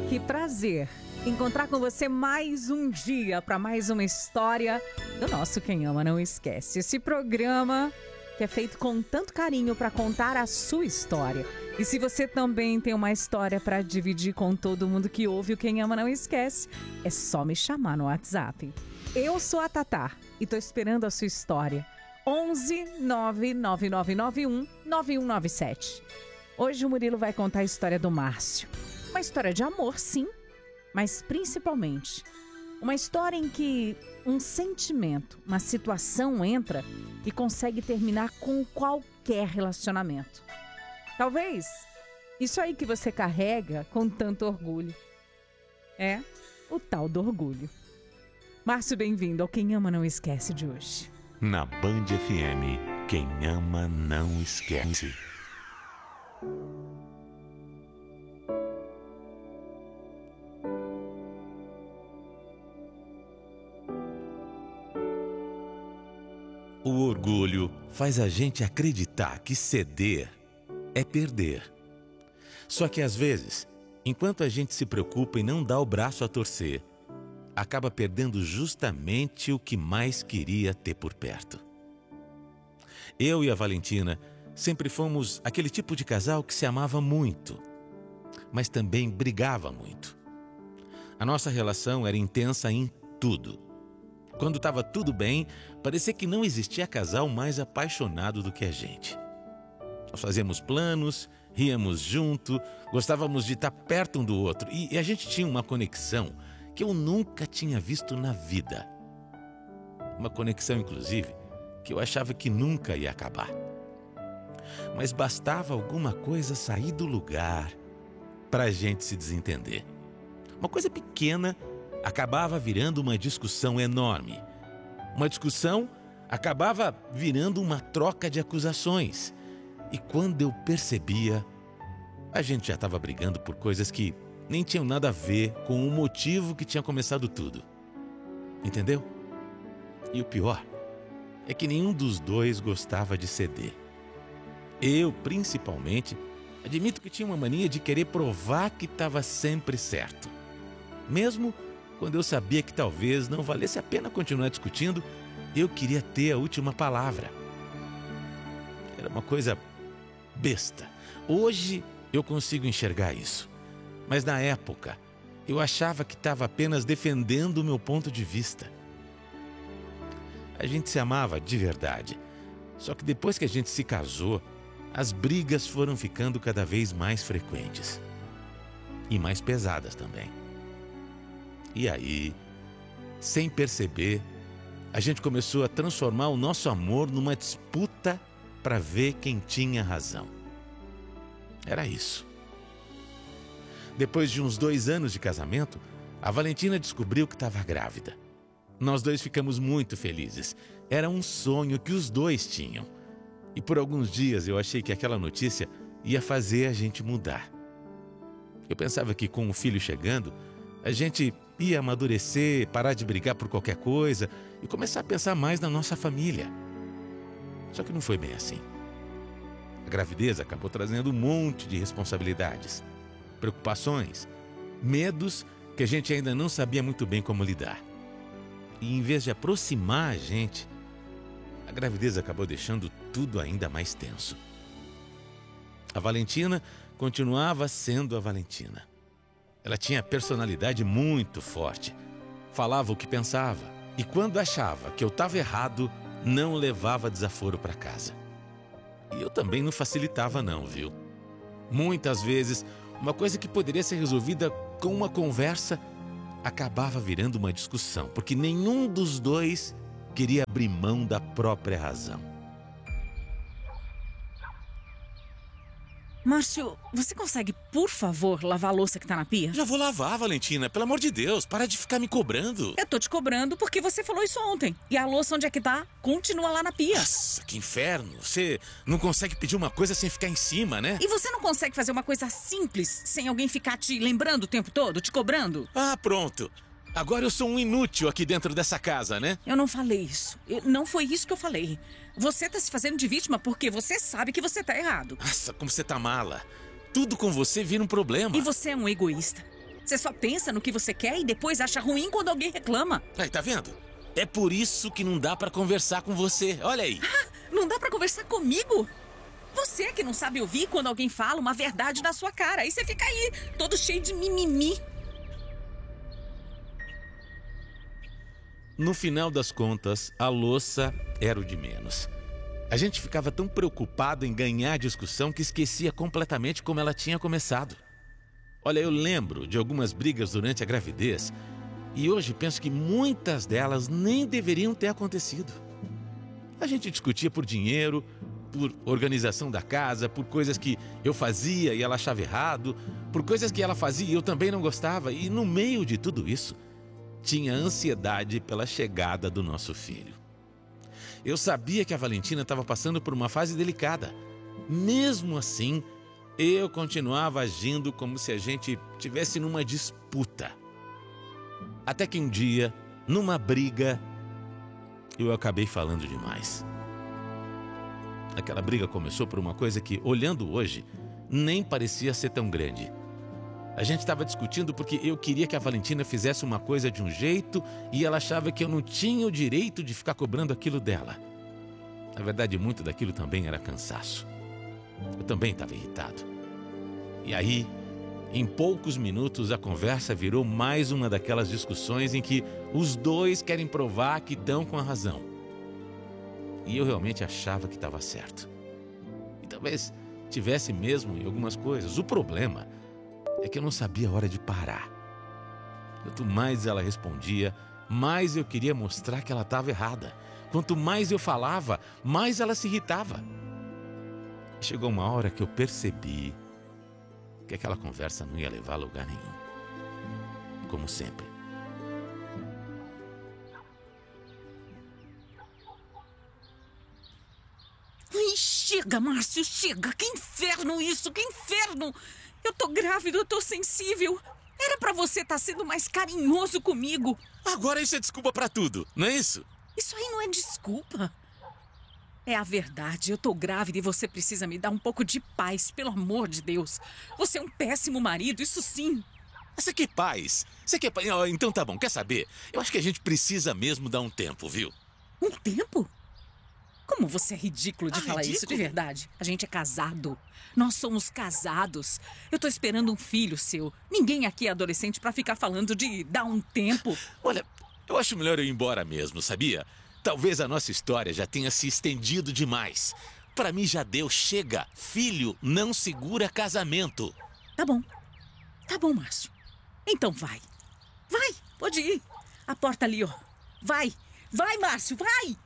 Que prazer encontrar com você mais um dia para mais uma história do nosso Quem Ama Não Esquece. Esse programa que é feito com tanto carinho para contar a sua história. E se você também tem uma história para dividir com todo mundo que ouve o Quem Ama Não Esquece, é só me chamar no WhatsApp. Eu sou a Tatá e tô esperando a sua história. 11 99991 9197. Hoje o Murilo vai contar a história do Márcio. Uma história de amor, sim, mas principalmente uma história em que um sentimento, uma situação entra e consegue terminar com qualquer relacionamento. Talvez isso aí que você carrega com tanto orgulho. É o tal do orgulho. Márcio, bem-vindo ao Quem Ama Não Esquece de hoje. Na Band FM, quem ama não esquece. O orgulho faz a gente acreditar que ceder é perder. Só que às vezes, enquanto a gente se preocupa em não dar o braço a torcer, acaba perdendo justamente o que mais queria ter por perto. Eu e a Valentina sempre fomos aquele tipo de casal que se amava muito, mas também brigava muito. A nossa relação era intensa em tudo. Quando estava tudo bem, parecia que não existia casal mais apaixonado do que a gente. Nós fazíamos planos, ríamos junto, gostávamos de estar perto um do outro e a gente tinha uma conexão que eu nunca tinha visto na vida. Uma conexão, inclusive, que eu achava que nunca ia acabar. Mas bastava alguma coisa sair do lugar para a gente se desentender. Uma coisa pequena acabava virando uma discussão enorme. Uma discussão acabava virando uma troca de acusações. E quando eu percebia, a gente já estava brigando por coisas que nem tinham nada a ver com o motivo que tinha começado tudo. Entendeu? E o pior é que nenhum dos dois gostava de ceder. Eu, principalmente, admito que tinha uma mania de querer provar que estava sempre certo. Mesmo quando eu sabia que talvez não valesse a pena continuar discutindo, eu queria ter a última palavra. Era uma coisa besta. Hoje eu consigo enxergar isso. Mas na época, eu achava que estava apenas defendendo o meu ponto de vista. A gente se amava de verdade. Só que depois que a gente se casou, as brigas foram ficando cada vez mais frequentes. E mais pesadas também. E aí, sem perceber, a gente começou a transformar o nosso amor numa disputa para ver quem tinha razão. Era isso. Depois de uns 2 anos de casamento, a Valentina descobriu que estava grávida. Nós dois ficamos muito felizes. Era um sonho que os dois tinham. E por alguns dias eu achei que aquela notícia ia fazer a gente mudar. Eu pensava que com o filho chegando, a gente ia amadurecer, parar de brigar por qualquer coisa e começar a pensar mais na nossa família. Só que não foi bem assim. A gravidez acabou trazendo um monte de responsabilidades, preocupações, medos que a gente ainda não sabia muito bem como lidar. E em vez de aproximar a gente, a gravidez acabou deixando tudo ainda mais tenso. A Valentina continuava sendo a Valentina. Ela tinha personalidade muito forte, falava o que pensava e quando achava que eu estava errado, não levava desaforo para casa. E eu também não facilitava não, viu? Muitas vezes, uma coisa que poderia ser resolvida com uma conversa acabava virando uma discussão, porque nenhum dos dois queria abrir mão da própria razão. Márcio, você consegue, por favor, lavar a louça que tá na pia? Já vou lavar, Valentina, pelo amor de Deus, para de ficar me cobrando. Eu tô te cobrando porque você falou isso ontem. E a louça onde é que tá? Continua lá na pia. Nossa, que inferno. Você não consegue pedir uma coisa sem ficar em cima, né? E você não consegue fazer uma coisa simples sem alguém ficar te lembrando o tempo todo, te cobrando? Ah, pronto. Agora eu sou um inútil aqui dentro dessa casa, né? Eu não falei isso. Não foi isso que eu falei. Você tá se fazendo de vítima porque você sabe que você tá errado. Nossa, como você tá mala. Tudo com você vira um problema. E você é um egoísta. Você só pensa no que você quer e depois acha ruim quando alguém reclama. Aí, tá vendo? É por isso que não dá pra conversar com você. Olha aí. Não dá pra conversar comigo? Você que não sabe ouvir quando alguém fala uma verdade na sua cara. Aí você fica aí, todo cheio de mimimi. No final das contas, a louça era o de menos. A gente ficava tão preocupado em ganhar a discussão que esquecia completamente como ela tinha começado. Olha, eu lembro de algumas brigas durante a gravidez e hoje penso que muitas delas nem deveriam ter acontecido. A gente discutia por dinheiro, por organização da casa, por coisas que eu fazia e ela achava errado, por coisas que ela fazia e eu também não gostava. E no meio de tudo isso, tinha ansiedade pela chegada do nosso filho. Eu sabia que a Valentina estava passando por uma fase delicada. Mesmo assim, eu continuava agindo como se a gente estivesse numa disputa. Até que um dia, numa briga, eu acabei falando demais. Aquela briga começou por uma coisa que, olhando hoje, nem parecia ser tão grande. A gente estava discutindo porque eu queria que a Valentina fizesse uma coisa de um jeito e ela achava que eu não tinha o direito de ficar cobrando aquilo dela. Na verdade, muito daquilo também era cansaço. Eu também estava irritado. E aí, em poucos minutos, a conversa virou mais uma daquelas discussões em que os dois querem provar que estão com a razão. E eu realmente achava que estava certo. E talvez tivesse mesmo em algumas coisas. O problema é que eu não sabia a hora de parar. Quanto mais ela respondia, mais eu queria mostrar que ela estava errada. Quanto mais eu falava, mais ela se irritava. Chegou uma hora que eu percebi que aquela conversa não ia levar a lugar nenhum. Como sempre. Ai, chega, Márcio, chega. Que inferno isso, que inferno. Eu tô grávida, eu tô sensível. Era pra você estar sendo mais carinhoso comigo. Agora isso é desculpa pra tudo, não é isso? Isso aí não é desculpa. É a verdade, eu tô grávida e você precisa me dar um pouco de paz, pelo amor de Deus. Você é um péssimo marido, isso sim. Você quer paz? Você quer paz? Então tá bom, quer saber? Eu acho que a gente precisa mesmo dar um tempo, viu? Um tempo? Como você é ridículo de falar ridículo? isso de verdade. A gente é casado. Nós somos casados. Eu tô esperando um filho seu. Ninguém aqui é adolescente pra ficar falando de dar um tempo. Olha, eu acho melhor eu ir embora mesmo, sabia? Talvez a nossa história já tenha se estendido demais. Pra mim já deu, chega. Filho não segura casamento. Tá bom, Márcio. Então vai. Vai, pode ir. A porta ali, ó. Vai, Márcio, vai!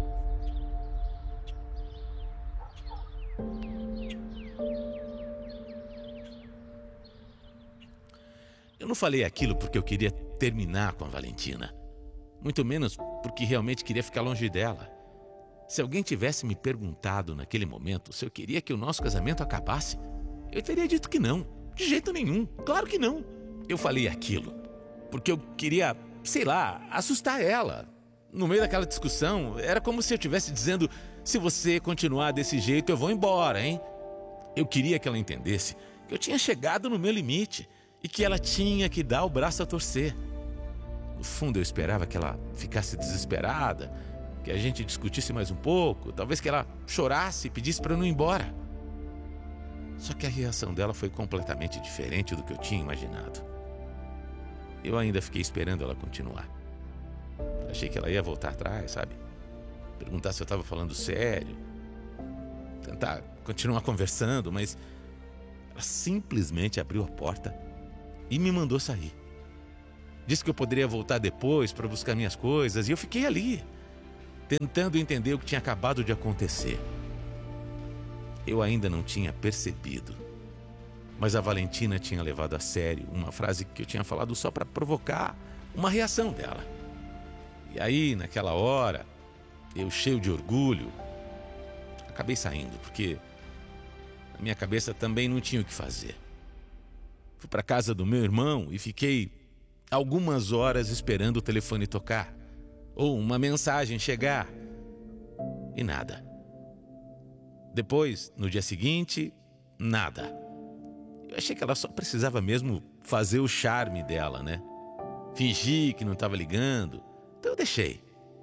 Eu não falei aquilo porque eu queria terminar com a Valentina. Muito menos porque realmente queria ficar longe dela. Se alguém tivesse me perguntado naquele momento se eu queria que o nosso casamento acabasse, eu teria dito que não. De jeito nenhum. Claro que não. Eu falei aquilo porque eu queria, sei lá, assustar ela. No meio daquela discussão, era como se eu estivesse dizendo: se você continuar desse jeito, eu vou embora, hein? Eu queria que ela entendesse que eu tinha chegado no meu limite e que ela tinha que dar o braço a torcer. No fundo, eu esperava que ela ficasse desesperada, que a gente discutisse mais um pouco, talvez que ela chorasse e pedisse para eu não ir embora. Só que a reação dela foi completamente diferente do que eu tinha imaginado. Eu ainda fiquei esperando ela continuar. Achei que ela ia voltar atrás, sabe? Perguntar se eu estava falando sério. Tentar continuar conversando, mas ela simplesmente abriu a porta e me mandou sair. Disse que eu poderia voltar depois para buscar minhas coisas e eu fiquei ali, tentando entender o que tinha acabado de acontecer. Eu ainda não tinha percebido, mas a Valentina tinha levado a sério uma frase que eu tinha falado só para provocar uma reação dela. E aí, naquela hora, eu cheio de orgulho, acabei saindo, porque na minha cabeça também não tinha o que fazer. Fui para casa do meu irmão e fiquei algumas horas esperando o telefone tocar, ou uma mensagem chegar, e nada. Depois, no dia seguinte, nada. Eu achei que ela só precisava mesmo fazer o charme dela, né? Fingir que não estava ligando. Então eu deixei.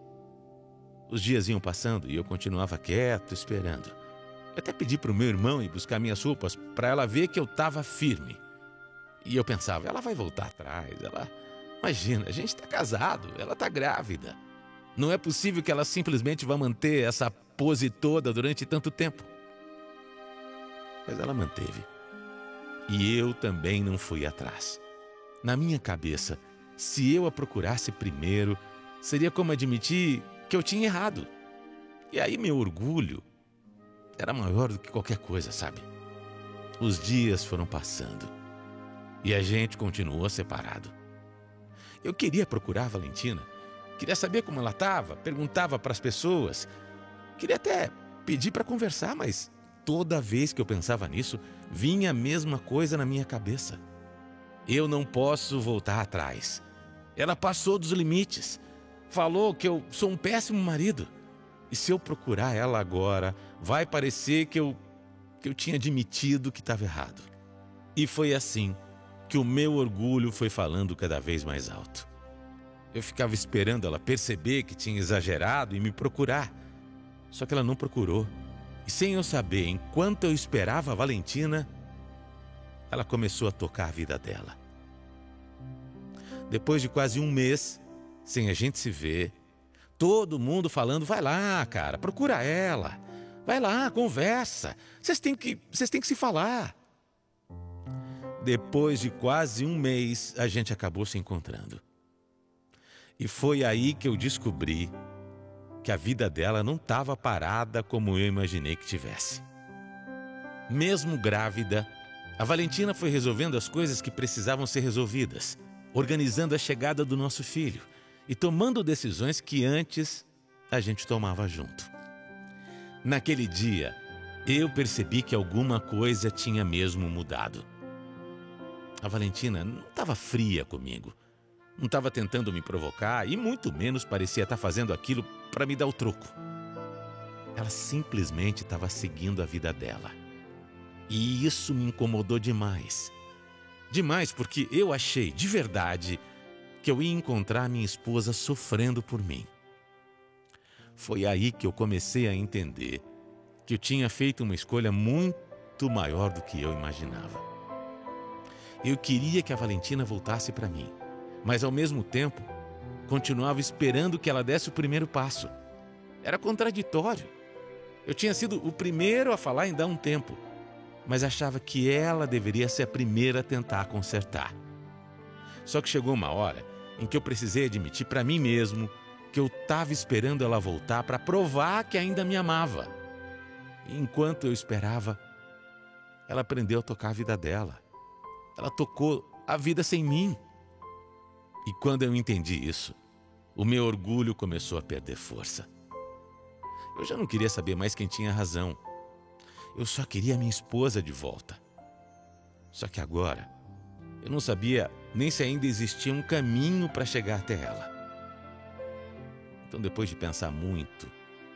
Os dias iam passando e eu continuava quieto, esperando. Eu até pedi para o meu irmão ir buscar minhas roupas para ela ver que eu estava firme. E eu pensava, ela vai voltar atrás. Imagina, a gente está casado, ela está grávida. Não é possível que ela simplesmente vá manter essa pose toda durante tanto tempo. Mas ela manteve. E eu também não fui atrás. Na minha cabeça, se eu a procurasse primeiro, seria como admitir que eu tinha errado. E aí meu orgulho era maior do que qualquer coisa, sabe? Os dias foram passando e a gente continuou separado. Eu queria procurar a Valentina, queria saber como ela estava, perguntava para as pessoas, queria até pedir para conversar, mas toda vez que eu pensava nisso, vinha a mesma coisa na minha cabeça. Eu não posso voltar atrás. Ela passou dos limites. Falou que eu sou um péssimo marido. E se eu procurar ela agora, vai parecer que eu tinha admitido que estava errado. E foi assim que o meu orgulho foi falando cada vez mais alto. Eu ficava esperando ela perceber que tinha exagerado e me procurar. Só que ela não procurou. E sem eu saber, enquanto eu esperava a Valentina, ela começou a tocar a vida dela. Depois de quase um mês, sem a gente se ver, todo mundo falando, vai lá, cara, procura ela. Vai lá, conversa. Vocês têm que se falar. Depois de quase um mês, a gente acabou se encontrando. E foi aí que eu descobri que a vida dela não estava parada como eu imaginei que tivesse. Mesmo grávida, a Valentina foi resolvendo as coisas que precisavam ser resolvidas, organizando a chegada do nosso filho e tomando decisões que antes a gente tomava junto. Naquele dia, eu percebi que alguma coisa tinha mesmo mudado. A Valentina não estava fria comigo, não estava tentando me provocar e muito menos parecia estar fazendo aquilo para me dar o troco. Ela simplesmente estava seguindo a vida dela. E isso me incomodou demais. Demais porque eu achei, de verdade, que eu ia encontrar minha esposa sofrendo por mim. Foi aí que eu comecei a entender que eu tinha feito uma escolha muito maior do que eu imaginava. Eu queria que a Valentina voltasse para mim, mas ao mesmo tempo, continuava esperando que ela desse o primeiro passo. Era contraditório. Eu tinha sido o primeiro a falar em dar um tempo, mas achava que ela deveria ser a primeira a tentar consertar. Só que chegou uma hora em que eu precisei admitir para mim mesmo que eu estava esperando ela voltar para provar que ainda me amava. E enquanto eu esperava, ela aprendeu a tocar a vida dela. Ela tocou a vida sem mim. E quando eu entendi isso, o meu orgulho começou a perder força. Eu já não queria saber mais quem tinha razão. Eu só queria minha esposa de volta. Só que agora, eu não sabia nem se ainda existia um caminho para chegar até ela. Então, depois de pensar muito,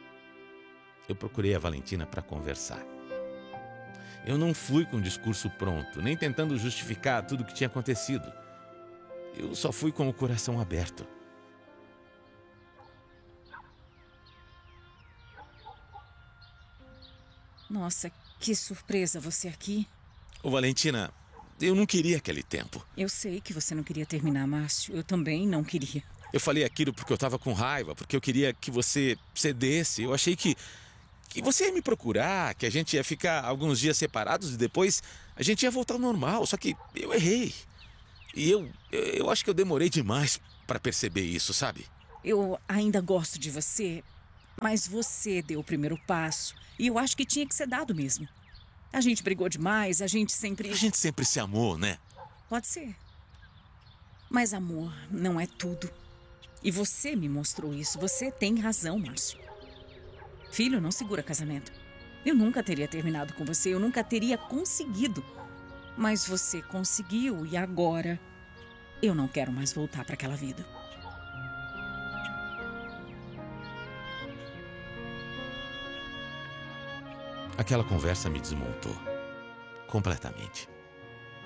eu procurei a Valentina para conversar. Eu não fui com o discurso pronto, nem tentando justificar tudo o que tinha acontecido. Eu só fui com o coração aberto. Nossa, que surpresa você aqui. Ô, Valentina, eu não queria aquele tempo. Eu sei que você não queria terminar, Márcio. Eu também não queria. Eu falei aquilo porque eu estava com raiva, porque eu queria que você cedesse. Eu achei que você ia me procurar, que a gente ia ficar alguns dias separados e depois a gente ia voltar ao normal. Só que eu errei. E eu acho que eu demorei demais para perceber isso, sabe? Eu ainda gosto de você, mas você deu o primeiro passo. E eu acho que tinha que ser dado mesmo. A gente brigou demais, a gente sempre se amou, né? Pode ser. Mas amor não é tudo. E você me mostrou isso. Você tem razão, Márcio. Filho não segura casamento. Eu nunca teria terminado com você, eu nunca teria conseguido. Mas você conseguiu e agora eu não quero mais voltar para aquela vida. Aquela conversa me desmontou completamente.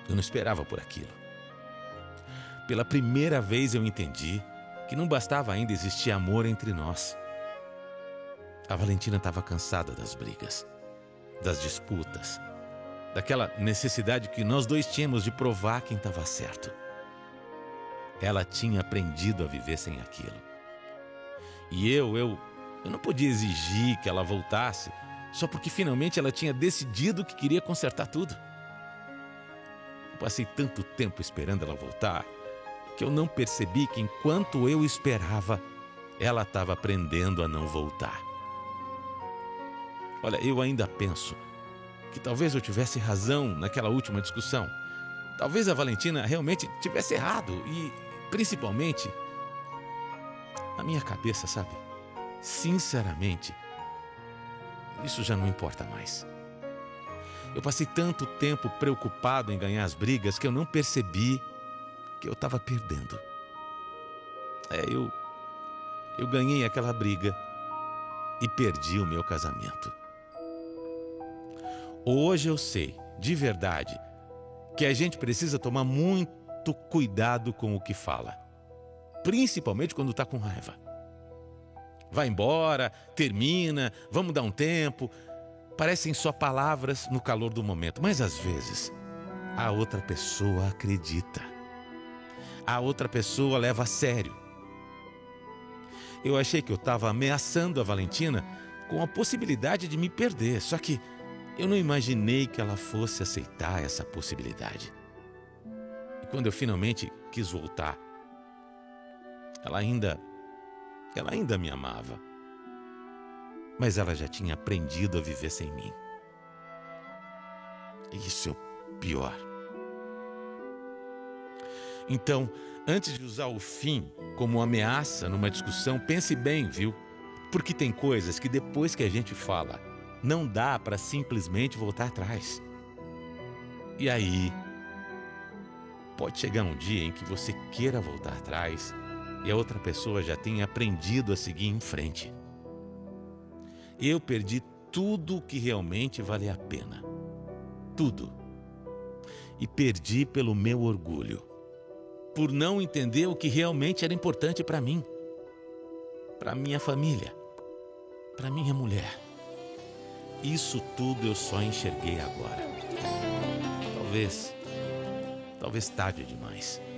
Eu não esperava por aquilo. Pela primeira vez eu entendi que não bastava ainda existir amor entre nós. A Valentina estava cansada das brigas, das disputas, daquela necessidade que nós dois tínhamos de provar quem estava certo. Ela tinha aprendido a viver sem aquilo. E eu não podia exigir que ela voltasse só porque finalmente ela tinha decidido que queria consertar tudo. Eu passei tanto tempo esperando ela voltar que eu não percebi que enquanto eu esperava, ela estava aprendendo a não voltar. Olha, eu ainda penso que talvez eu tivesse razão naquela última discussão. Talvez a Valentina realmente tivesse errado e, principalmente, na minha cabeça, sabe? Sinceramente, isso já não importa mais. Eu passei tanto tempo preocupado em ganhar as brigas que eu não percebi que eu estava perdendo. Eu ganhei aquela briga e perdi o meu casamento. Hoje eu sei, de verdade, que a gente precisa tomar muito cuidado com o que fala. Principalmente quando está com raiva. Vai embora, termina, vamos dar um tempo. Parecem só palavras no calor do momento, mas às vezes a outra pessoa acredita. A outra pessoa leva a sério. Eu achei que eu estava ameaçando a Valentina com a possibilidade de me perder, só que eu não imaginei que ela fosse aceitar essa possibilidade. E quando eu finalmente quis voltar, ela ainda me amava. Mas ela já tinha aprendido a viver sem mim. E isso é o pior. Então, antes de usar o fim como ameaça numa discussão, pense bem, viu? Porque tem coisas que depois que a gente fala, não dá para simplesmente voltar atrás. E aí, pode chegar um dia em que você queira voltar atrás e a outra pessoa já tenha aprendido a seguir em frente. Eu perdi tudo o que realmente vale a pena. Tudo. E perdi pelo meu orgulho. Por não entender o que realmente era importante para mim. Para minha família. Para minha mulher. Isso tudo eu só enxerguei agora. Talvez tarde demais.